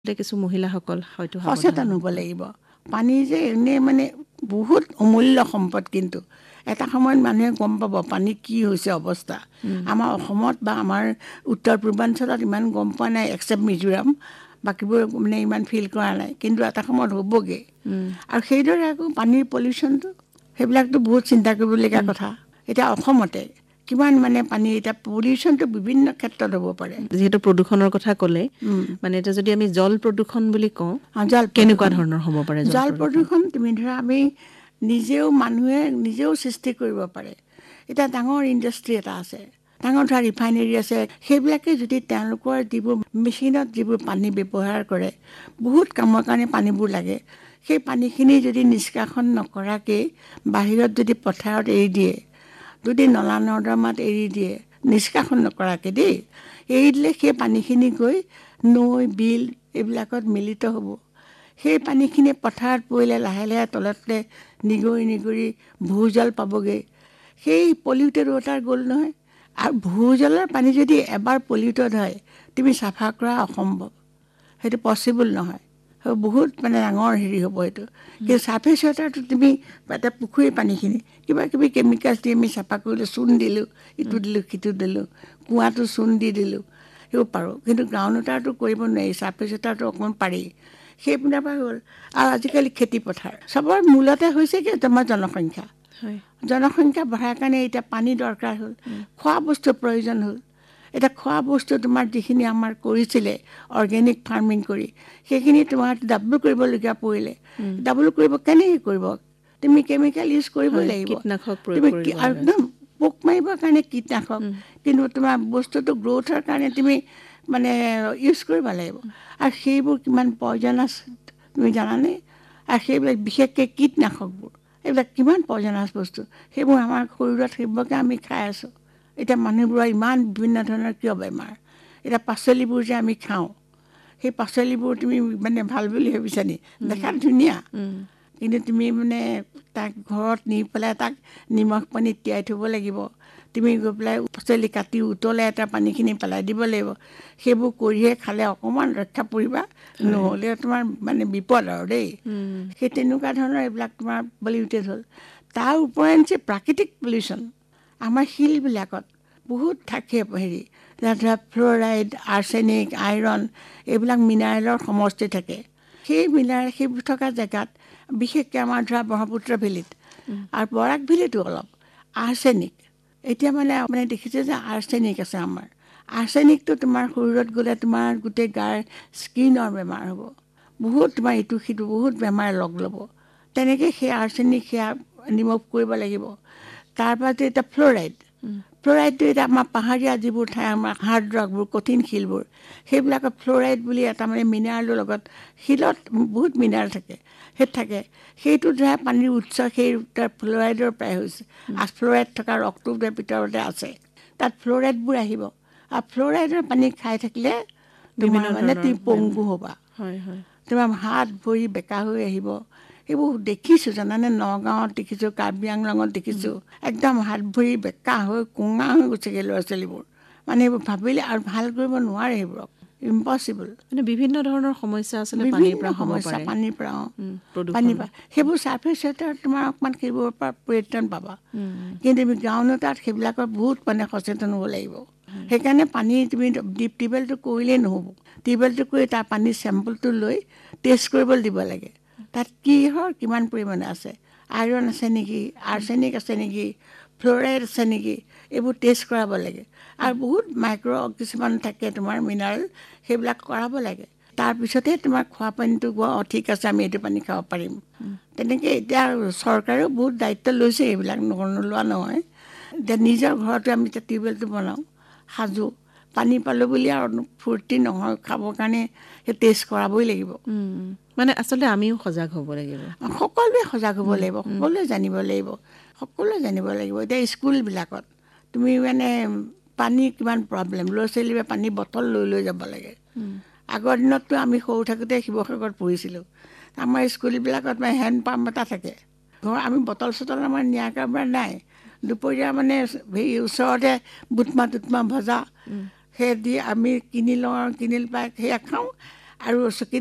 কিছু মহিলাসকল হয়তো সচেতন হ'ব লাগিব। পানী যে এনে মানে বহুত অমূল্য সম্পদ, কিন্তু এটা সময়ত মানুহে গম পাব পানী কি হৈছে অৱস্থা। আমাৰ অসমত বা আমাৰ উত্তৰ পূৰ্বাঞ্চলত ইমান গম পোৱা নাই, এক্সেপ্ট মিজোৰাম, বাকীবোৰ মানে ইমান ফিল কৰা নাই, কিন্তু এটা সময়ত হ'বগৈ। আৰু সেইদৰে আকৌ পানীৰ পলিউশ্যনটো, সেইবিলাকতো বহুত চিন্তা কৰিবলগীয়া কথা। এতিয়া অসমতে কিমান মানে পানী, এতিয়া পলিউশ্যনটো বিভিন্ন ক্ষেত্ৰত হ'ব পাৰে। যিহেতু প্ৰদূষণৰ কথা ক'লে, মানে এতিয়া যদি আমি জল প্ৰদূষণ বুলি কওঁ, কেনেকুৱা ধৰণৰ হ'ব পাৰে? জল প্ৰদূষণ তুমি ধৰা আমি মানুহে নিজেও সৃষ্টি কৰিব পাৰে। এতিয়া ডাঙৰ ইণ্ডাষ্ট্ৰি এটা আছে, ডাঙৰ ধৰা ৰিফাইনেৰী আছে, সেইবিলাকে যদি তেওঁলোকৰ যিবোৰ মেচিনত যিবোৰ পানী ব্যৱহাৰ কৰে, বহুত কামৰ কাৰণে পানীবোৰ লাগে, সেই পানীখিনি যদি নিষ্কাশন নকৰাকৈ বাহিৰত যদি পথাৰত এৰি দিয়ে, যদি নলা নৰ্দমাত এৰি দিয়ে, নিষ্কাশন নকৰাকৈ দেই, এৰি দিলে সেই পানীখিনি গৈ নৈ বিল এইবিলাকত মিলিত হ'ব। সেই পানীখিনি পথাৰত পৰিলে লাহে লাহে তলতে নিগৰি নিগৰি ভূজল পাবগৈ। সেই পলিউটেড ৱাটাৰ গ'ল নহয়। আৰু ভূজলৰ পানী যদি এবাৰ পলিউটেড হয়, তুমি চাফা কৰা অসম্ভৱ, সেইটো পচিবল নহয়। বহুত মানে ডাঙৰ হেৰি হ'ব সেইটো। কিন্তু চাৰ্ফেচ ৱাটাৰটো তুমি এটা পুখুৰীৰ পানীখিনি কিবা কিবি কেমিকেলছ দি আমি চাফা কৰিলোঁ, চূণ দিলোঁ, ইটো দিলোঁ সিটো দিলোঁ, কুঁৱাটো চূণ দি দিলোঁ, সেইবোৰ পাৰোঁ। কিন্তু গ্ৰাউণ্ড ৱাটাৰটো কৰিব নোৱাৰি, চাৰ্ফেচ ৱাটাৰটো অকণমান পাৰি। সেইবিলাক হ'ল। আৰু আজিকালি খেতি পথাৰ চবৰ মূলতে হৈছে কি তোমাৰ জনসংখ্যা। জনসংখ্যা বঢ়াৰ কাৰণে এতিয়া পানী দৰকাৰ হ'ল, খোৱা বস্তুৰ প্ৰয়োজন হ'ল। এতিয়া খোৱা বস্তু তোমাৰ যিখিনি আমাৰ কৰিছিলে অৰ্গেনিক ফাৰ্মিং কৰি, সেইখিনি তোমাৰ ডাবল কৰিবলগীয়া পৰিলে। ডাবল কৰিব কেনেকৈ কৰিব? তুমি কেমিকেল ইউজ কৰিবই লাগিব। তুমি একদম পোক মাৰিবৰ কাৰণে কীটনাশক, কিন্তু তোমাৰ বস্তুটো গ্ৰ'থৰ কাৰণে তুমি মানে ইউজ কৰিব লাগিব। আৰু সেইবোৰ কিমান পয়জনাছ তুমি জানানে? আৰু সেইবিলাক বিশেষকৈ কীটনাশকবোৰ, এইবিলাক কিমান পয়জনাছ বস্তু, সেইবোৰ আমাৰ শৰীৰত সেইবোৰকে আমি খাই আছোঁ। এতিয়া মানুহবোৰৰ ইমান বিভিন্ন ধৰণৰ কিয় বেমাৰ? এতিয়া পাচলিবোৰ যে আমি খাওঁ, সেই পাচলিবোৰ তুমি মানে ভাল বুলি ভাবিছা নি? দেখাত ধুনীয়া, কিন্তু তুমি মানে তাক ঘৰত নি পেলাই তাক নিমখ পানীত তিয়াই থ'ব লাগিব। তুমি গৈ পেলাই পাচলি কাটি উতলাই এটা পানীখিনি পেলাই দিব লাগিব। সেইবোৰ কৰিহে খালে অকণমান ৰক্ষা পৰিবা, নহ'লে তোমাৰ মানে বিপদ আৰু দেই। সেই তেনেকুৱা ধৰণৰ এইবিলাক তোমাৰ পলিউটেড হ'ল। তাৰ উপৰিঞ্চি প্ৰাকৃতিক পলিউশ্যন আমাৰ শিলবিলাকত বহুত থাকে, হেৰি ধৰা ফ্ল'ৰাইড, আৰ্ছেনিক, আইৰণ, এইবিলাক মিনাৰেলৰ সমষ্টি থাকে। সেই সেইবোৰ থকা জেগাত বিশেষকৈ আমাৰ ধৰা ব্ৰহ্মপুত্ৰ ভেলীত আৰু বৰাক ভেলীতো অলপ আৰ্ছেনিক। এতিয়া মানে দেখিছে যে আৰ্ছেনিক আছে আমাৰ। আৰ্ছেনিকটো তোমাৰ শৰীৰত গ'লে তোমাৰ গোটেই গাৰ স্কিনৰ বেমাৰ হ'ব, বহুত তোমাৰ ইটো সিটো বহুত বেমাৰ লগ ল'ব। তেনেকৈ সেই আৰ্ছেনিক সেয়া নিমখ কৰিব লাগিব। তাৰপৰা এতিয়া ফ্ল'ৰাইডটো এতিয়া আমাৰ পাহাৰীয়া যিবোৰ ঠাই, আমাৰ হাৰ্ড ৰকবোৰ, কঠিন শিলবোৰ, সেইবিলাকত ফ্ল'ৰাইড বুলি এটা মানে মিনাৰেলৰ লগত, শিলত বহুত মিনাৰেল থাকে, সেইটো ধৰা পানীৰ উৎস সেই ফ্ল'ৰাইডৰ পৰাই হৈছে। ফ্ল'ৰাইড থকা ৰসটো ভিতৰতে আছে, তাত ফ্ল'ৰাইডবোৰ আহিব। আৰু ফ্ল'ৰাইডৰ পানী খাই থাকিলে তোমাৰ মানে তুমি পংগু হ'বা, তোমাৰ হাত ভৰি বেকা হৈ আহিব। এইবোৰ দেখিছোঁ জানানে, নগাঁৱত দেখিছোঁ, কাৰ্বি আংলঙত দেখিছোঁ, একদম হাত ভৰি বেকা হৈ কোঙা হৈ গৈছেগৈ ল'ৰা ছোৱালীবোৰ। মানে এইবোৰ ভাবিলে আৰু ভাল কৰিব নোৱাৰে, সেইবোৰক ইম্পচিবল। মানে বিভিন্ন ধৰণৰ সমস্যা আছিলে, বিভিন্ন সমস্যা পানীৰ পৰা, পানীৰ পৰা সেইবোৰ চাৰ্ফেচ ৱাটাৰ তোমাৰ অকণমান সেইবোৰৰ পৰা পৰিত্ৰাণ পাবা। কিন্তু তুমি গ্ৰাউণ্ড ৱাটাৰত সেইবিলাকৰ বহুত মানে সচেতন হ'ব লাগিব। সেইকাৰণে পানী তুমি টিউবৱেলটো কৰিলেই নহ'ব, টিউবৱেলটো কৰি তাৰ পানীৰ চেম্পলটো লৈ টেষ্ট কৰিবলৈ দিব লাগে। তাত কিমান পৰিমাণে আছে, আইৰণ আছে নেকি, আৰ্ছেনিক আছে নেকি, ফ্ল'ৰাইড আছে নেকি, এইবোৰ টেষ্ট কৰাব লাগে। আৰু বহুত কিছুমান থাকে তোমাৰ মিনাৰেল, সেইবিলাক কৰাব লাগে। তাৰপিছতহে তোমাৰ খোৱা পানীটো ঠিক আছে, আমি এইটো পানী খাব পাৰিম। তেনেকৈ এতিয়া চৰকাৰেও বহুত দায়িত্ব লৈছে, এইবিলাক নোলোৱা নহয়। এতিয়া নিজৰ ঘৰতে আমি এতিয়া টিউবৱেলটো বনাওঁ, সাজোঁ, পানী পালোঁ বুলি আৰু ফূৰ্তি নহয়, খাবৰ কাৰণে সেই টেষ্ট কৰাবই লাগিব। মানে আচলতে আমিও সজাগ হ'ব লাগিব, সকলোৱে সজাগ হ'ব লাগিব, সকলোৱে জানিব লাগিব। এতিয়া স্কুলবিলাকত তুমি মানে পানী কিমান প্ৰব্লেম, ল'ৰা ছোৱালীবোৰে পানী বটল লৈ যাব লাগে। আগৰ দিনততো আমি সৰু থাকোঁতে শিৱসাগৰত পঢ়িছিলোঁ, আমাৰ স্কুলবিলাকত মানে হেণ্ড পাম্প এটা থাকে। আমি বটল চটল আমাৰ নিয়াৰ কাৰবাৰ নাই। দুপৰীয়া মানে হেৰি ওচৰতে বুটমাহ টুটমাহ ভজা সেই দি আমি কিনি লওঁ, আৰু কিনি পাই সেয়া খাওঁ। আৰু চকী